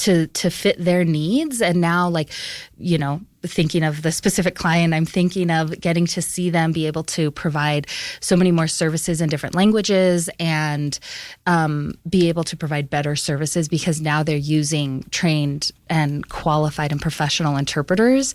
to fit their needs. And now, like, you know, thinking of the specific client, I'm thinking of getting to see them be able to provide so many more services in different languages and be able to provide better services because now they're using trained and qualified and professional interpreters.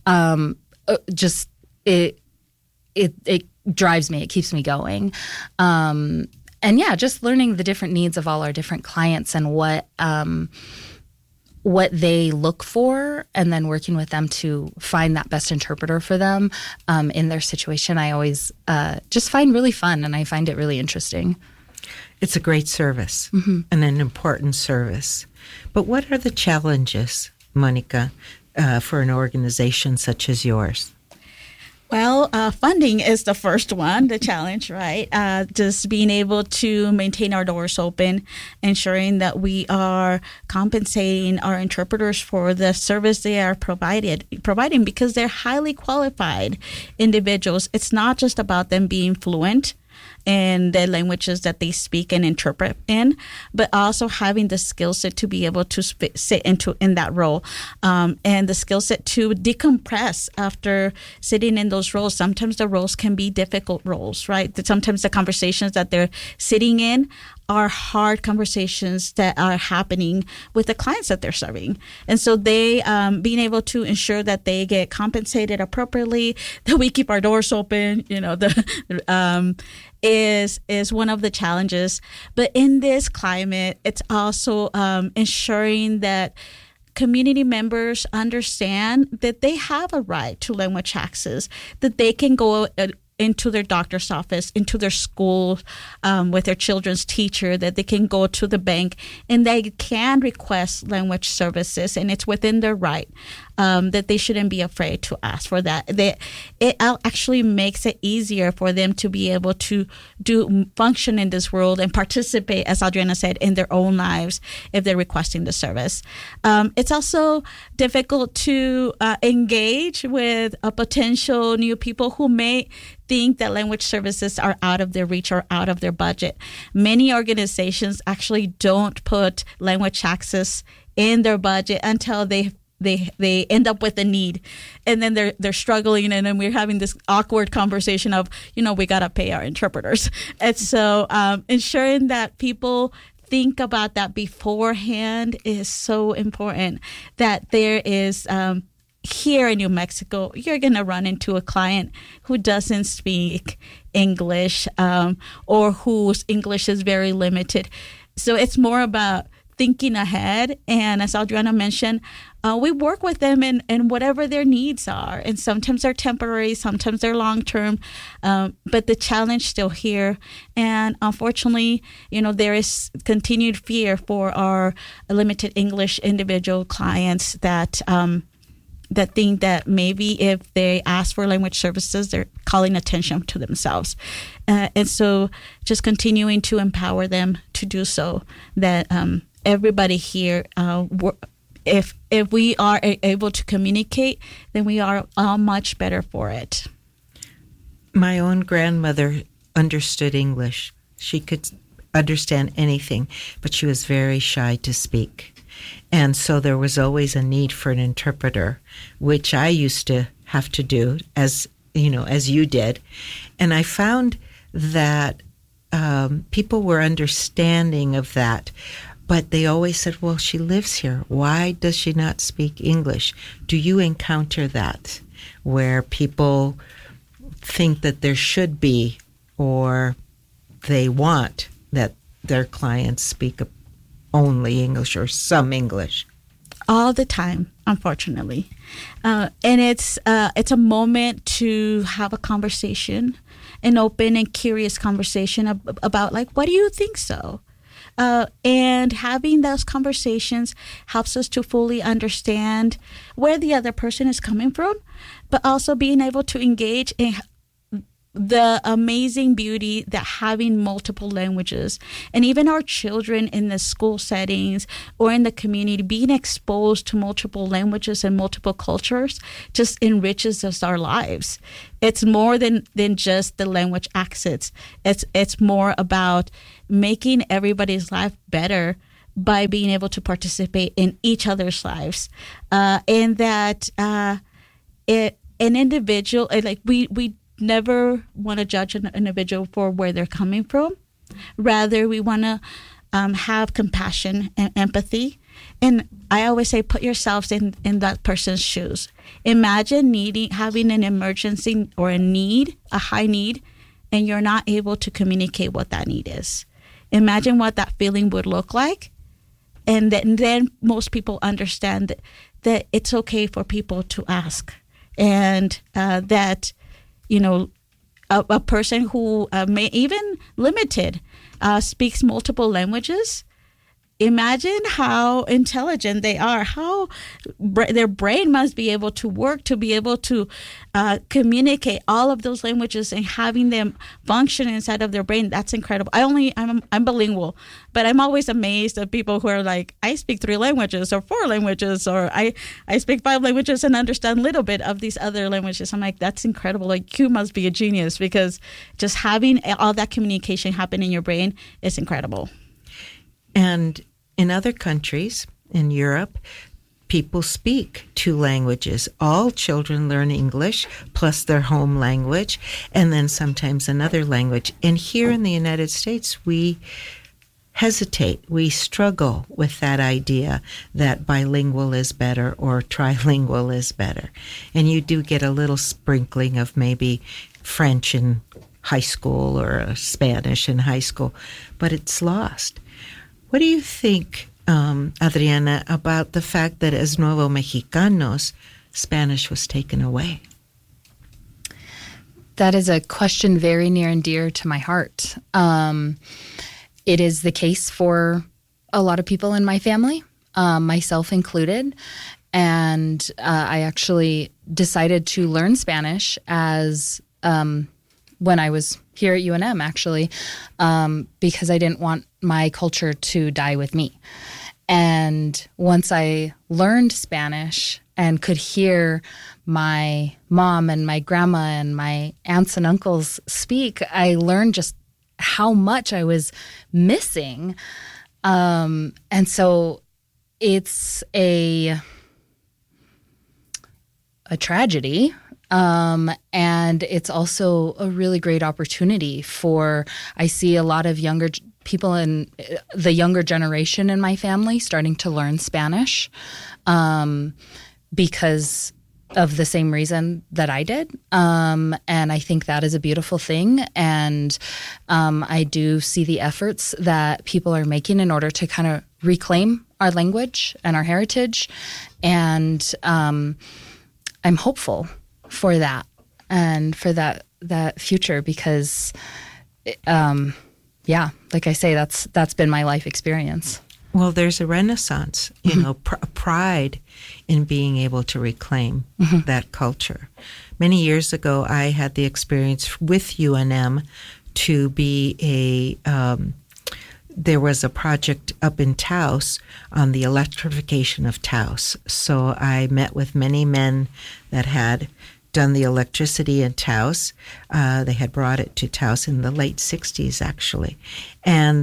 It drives me. It keeps me going. And yeah, just learning the different needs of all our different clients and what they look for, and then working with them to find that best interpreter for them in their situation, I always just find really fun, and I find it really interesting. It's a great service and an important service. But what are the challenges, Monica, for an organization such as yours? Well, funding is the first one, the challenge, right? Just being able to maintain our doors open, ensuring that we are compensating our interpreters for the service they are providing because they're highly qualified individuals. It's not just about them being fluent in the languages that they speak and interpret in, but also having the skill set to be able to sit in that role, and the skill set to decompress after sitting in those roles. Sometimes the roles can be difficult roles, right? Sometimes the conversations that they're sitting in are hard conversations that are happening with the clients that they're serving. And so they, being able to ensure that they get compensated appropriately, that we keep our doors open, you know, is one of the challenges. But in this climate, it's also ensuring that community members understand that they have a right to language access, that they can go into their doctor's office, into their school, with their children's teacher, that they can go to the bank and they can request language services, and it's within their right, that they shouldn't be afraid to ask for that. It actually makes it easier for them to be able to function in this world and participate, as Adriana said, in their own lives if they're requesting the service. It's also difficult to engage with a potential new people who may think that language services are out of their reach or out of their budget. Many organizations actually don't put language access in their budget until they end up with a need, and then they're struggling, and then we're having this awkward conversation of, you know, we gotta pay our interpreters. And so ensuring that people think about that beforehand is so important. That there is here in New Mexico, you're going to run into a client who doesn't speak English, or whose English is very limited. So it's more about thinking ahead. And as Adriana mentioned, we work with them in whatever their needs are. And sometimes they're temporary, sometimes they're long-term, but the challenge still here. And unfortunately, you know, there is continued fear for our limited English individual clients that think that maybe if they ask for language services, they're calling attention to themselves. And so just continuing to empower them to do so, that everybody here, if we are able to communicate, then we are all much better for it. My own grandmother understood English. She could understand anything, but she was very shy to speak. And so there was always a need for an interpreter, which I used to have to do, as you did. And I found that people were understanding of that, but they always said, well, she lives here. Why does she not speak English? Do you encounter that, where people think that there should be, or they want that their clients speak only English or some English? All the time, unfortunately. And it's a moment to have a conversation, an open and curious conversation about, like, what do you think so? And having those conversations helps us to fully understand where the other person is coming from, but also being able to engage in the amazing beauty that having multiple languages, and even our children in the school settings or in the community being exposed to multiple languages and multiple cultures just enriches us, our lives. It's more than just the language access. It's more about making everybody's life better by being able to participate in each other's lives, and that an individual, like we never want to judge an individual for where they're coming from. Rather, we want to have compassion and empathy. And I always say, put yourselves in that person's shoes. Imagine having an emergency or a high need, and you're not able to communicate what that need is. Imagine what that feeling would look like. And then most people understand that it's okay for people to ask. And that, a person who may even limited speaks multiple languages. Imagine how intelligent they are, how their brain must be able to work to be able to communicate all of those languages and having them function inside of their brain. That's incredible. I'm bilingual, but I'm always amazed at people who are like, I speak 3 languages or 4 languages, or I speak 5 languages and understand a little bit of these other languages. I'm like, that's incredible. Like, you must be a genius, because just having all that communication happen in your brain is incredible. And in other countries, in Europe, people speak 2 languages. All children learn English plus their home language, and then sometimes another language. And here in the United States, we hesitate. We struggle with that idea that bilingual is better or trilingual is better. And you do get a little sprinkling of maybe French in high school or Spanish in high school, but it's lost. What do you think, Adriana, about the fact that as Nuevo Mexicanos, Spanish was taken away? That is a question very near and dear to my heart. It is the case for a lot of people in my family, myself included. And I actually decided to learn Spanish as when I was here at UNM, actually, because I didn't want my culture to die with me. And once I learned Spanish and could hear my mom and my grandma and my aunts and uncles speak, I learned just how much I was missing. And so it's a tragedy. And it's also a really great opportunity I see a lot of younger people in the younger generation in my family starting to learn Spanish, because of the same reason that I did. And I think that is a beautiful thing. And I do see the efforts that people are making in order to kind of reclaim our language and our heritage. And I'm hopeful for that and for that future, because like I say, that's been my life experience. Well, there's a renaissance, pride in being able to reclaim that culture. Many years ago, I had the experience with UNM to be there was a project up in Taos on the electrification of Taos. So I met with many men that had done the electricity in Taos. They had brought it to Taos in the late 60s, actually. And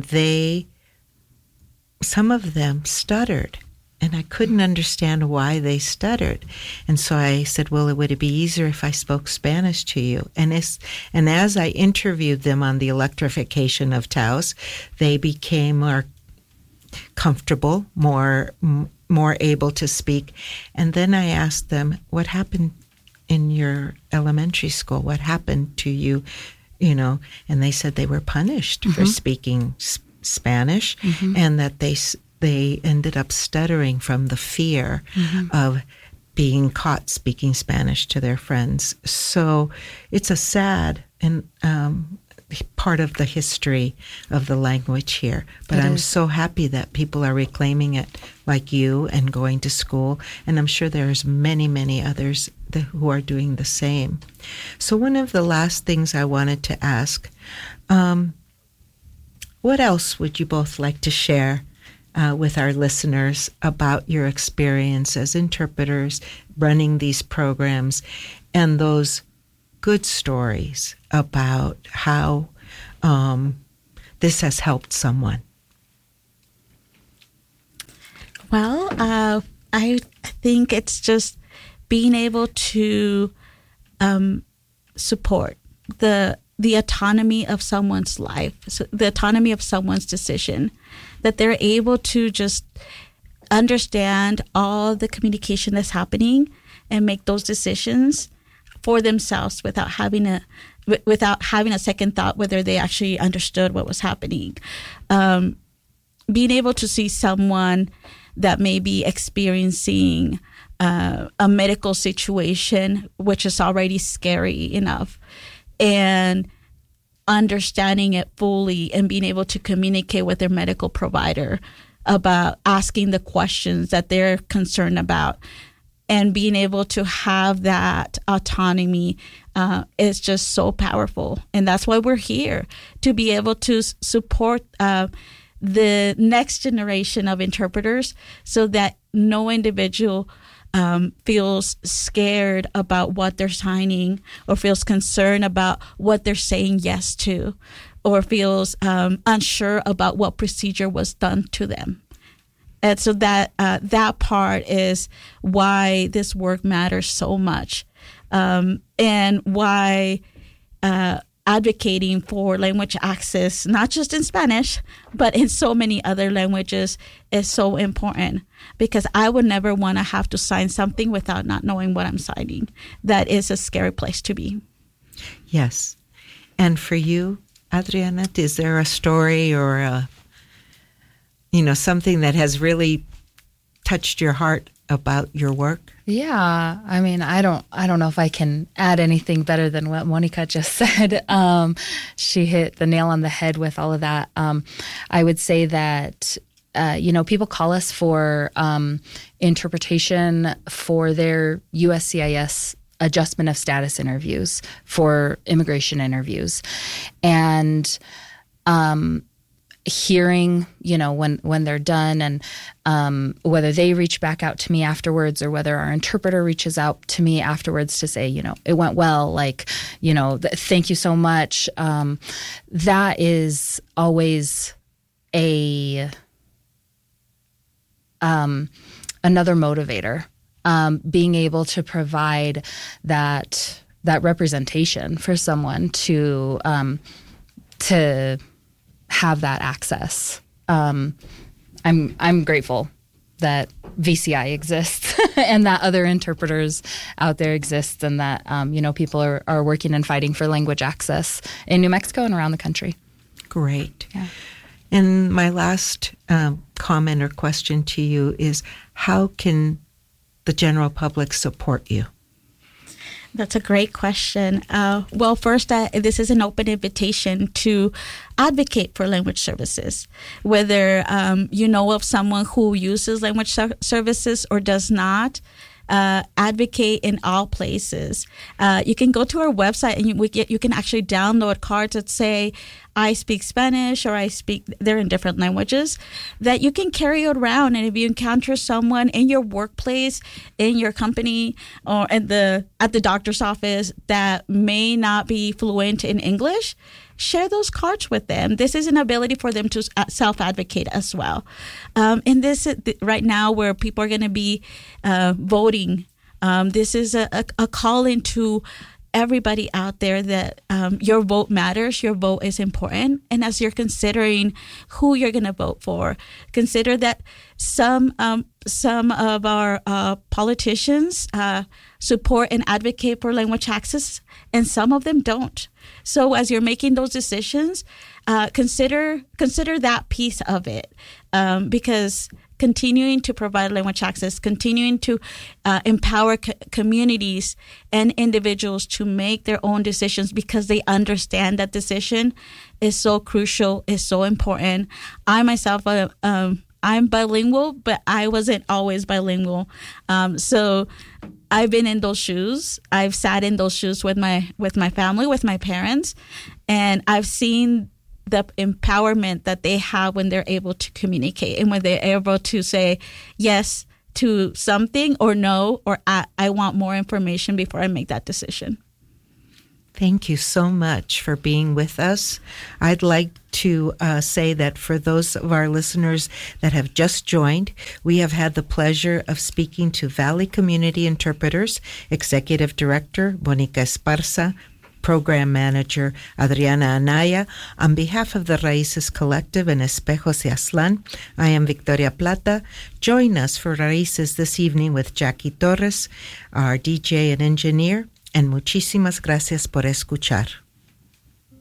some of them stuttered, and I couldn't understand why they stuttered. And so I said, well, would it be easier if I spoke Spanish to you? And as I interviewed them on the electrification of Taos, they became more comfortable, more able to speak. And then I asked them, what happened in your elementary school? What happened to you? And they said they were punished for speaking Spanish, and that they ended up stuttering from the fear of being caught speaking Spanish to their friends. So it's a sad and part of the history of the language here. But I'm so happy that people are reclaiming it, like you, and going to school. And I'm sure there's many, many others who are doing the same. So one of the last things I wanted to ask, what else would you both like to share with our listeners about your experience as interpreters running these programs, and those good stories about how this has helped someone? Well, I think it's just being able to support the autonomy of someone's life, so the autonomy of someone's decision, that they're able to just understand all the communication that's happening and make those decisions for themselves without having a second thought whether they actually understood what was happening. Being able to see someone that may be experiencing a medical situation, which is already scary enough, and understanding it fully and being able to communicate with their medical provider about asking the questions that they're concerned about, and being able to have that autonomy is just so powerful. And that's why we're here, to be able to support the next generation of interpreters so that no individual feels scared about what they're signing, or feels concerned about what they're saying yes to, or feels unsure about what procedure was done to them. And so that part is why this work matters so much, and why advocating for language access, not just in Spanish, but in so many other languages, is so important. Because I would never want to have to sign something without not knowing what I'm signing. That is a scary place to be. Yes. And for you, Adriana, is there a story or something that has really touched your heart about your work? Yeah, I mean, I don't know if I can add anything better than what Monica just said. She hit the nail on the head with all of that. I would say that people call us for interpretation for their USCIS adjustment of status interviews, for immigration interviews, and hearing, when they're done, and whether they reach back out to me afterwards, or whether our interpreter reaches out to me afterwards to say, it went well, thank you so much. That is always another motivator, being able to provide that representation for someone to have that access. I'm grateful that VCI exists and that other interpreters out there exist, and that people are working and fighting for language access in New Mexico and around the country. Great. Yeah. And my last comment or question to you is, how can the general public support you? That's a great question. Well, first, this is an open invitation to advocate for language services, whether you know of someone who uses language services or does not. Advocate in all places. You can go to our website and you can actually download cards that say, I speak Spanish, or they're in different languages, that you can carry around. And if you encounter someone in your workplace, in your company, or at the doctor's office that may not be fluent in English, share those cards with them. This is an ability for them to self-advocate as well. And this right now, where people are going to be voting, this is a call into everybody out there that your vote matters, your vote is important. And as you're considering who you're going to vote for, consider that some of our politicians support and advocate for language access, and some of them don't. So as you're making those decisions, consider that piece of it, because continuing to provide language access, continuing to empower communities and individuals to make their own decisions because they understand that decision is so crucial, is so important. I myself, I'm bilingual, but I wasn't always bilingual. So I've been in those shoes. I've sat in those shoes with my family, with my parents, and I've seen the empowerment that they have when they're able to communicate and when they're able to say yes to something, or no, or I want more information before I make that decision. Thank you so much for being with us. I'd like to say that for those of our listeners that have just joined, we have had the pleasure of speaking to Valley Community Interpreters, Executive Director Monica Esparza, Program Manager Adriana Anaya. On behalf of the Raíces Collective and Espejos de Aztlán, I am Victoria Plata. Join us for Raíces this evening with Jackie Torres, our DJ and engineer, and muchísimas gracias por escuchar.